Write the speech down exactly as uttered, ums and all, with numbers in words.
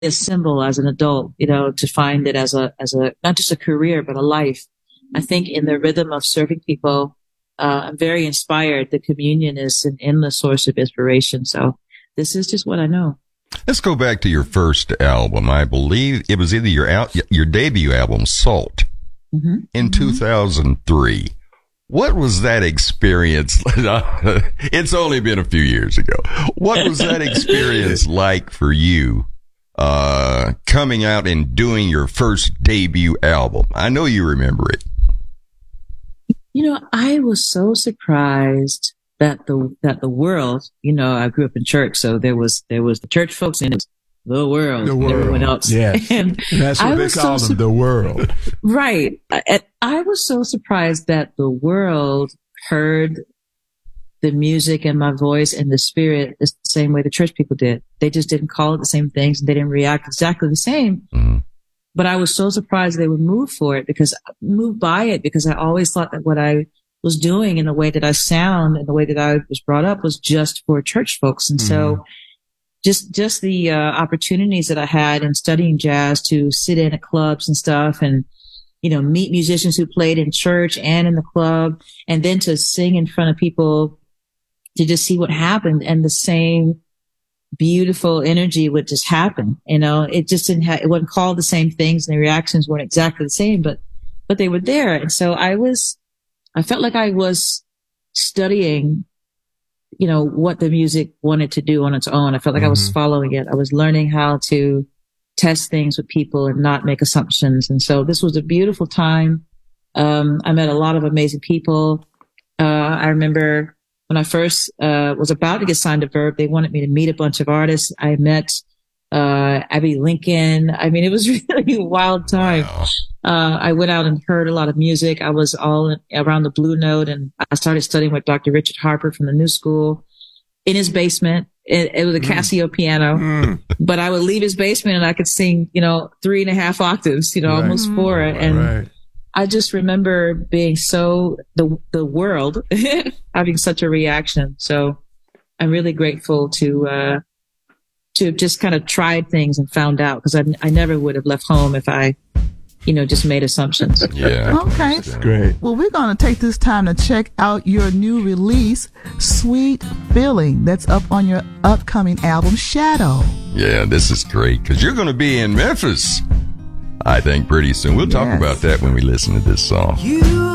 a symbol as an adult, you know, to find it as a, as a, not just a career, but a life. I think in the rhythm of serving people, uh, I'm very inspired. The communion is an endless source of inspiration. So this is just what I know. Let's go back to your first album. I believe it was either your out, your debut album, Salt, mm-hmm. in mm-hmm. two thousand three. What was that experience? It's only been a few years ago. What was that experience like for you, uh, coming out and doing your first debut album? I know you remember it. You know, I was so surprised that the, that the world, you know, I grew up in church, so there was, there was the church folks and it was the world, the world. And everyone else. Yes. And that's what I they call so them, su- the world. Right. I, I was so surprised that the world heard the music and my voice and the spirit the same way the church people did. They just didn't call it the same things and they didn't react exactly the same. Mm-hmm. But I was so surprised they would move for it because move by it because I always thought that what I was doing and the way that I sound and the way that I was brought up was just for church folks. And mm-hmm. so just, just the, uh, opportunities that I had in studying jazz to sit in at clubs and stuff and, you know, meet musicians who played in church and in the club and then to sing in front of people to just see what happened and the same beautiful energy would just happen. You know, it just didn't have, it wasn't called the same things and the reactions weren't exactly the same, but, but they were there. And so I was, I felt like I was studying, you know, what the music wanted to do on its own. I felt like mm-hmm. I was following it. I was learning how to test things with people and not make assumptions. And so this was a beautiful time. Um, I met a lot of amazing people. Uh, I remember when I first, uh, was about to get signed to Verve, they wanted me to meet a bunch of artists. I met, uh, Abby Lincoln. I mean, it was really a wild time. Wow. Uh, I went out and heard a lot of music. I was all in, around the Blue Note and I started studying with Doctor Richard Harper from the New School in his basement. It, it was a Casio mm. piano, mm. but I would leave his basement and I could sing, you know, three and a half octaves, you know, right. almost four. And right. I just remember being so, the, the world having such a reaction. So I'm really grateful to, uh, to have just kind of tried things and found out because I, I never would have left home if I, you know, just made assumptions. Yeah. Okay. That's great. Well, we're going to take this time to check out your new release, Sweet Feeling, that's up on your upcoming album, Shadow. Yeah, this is great because you're going to be in Memphis, I think, pretty soon. We'll talk yes. about that when we listen to this song. You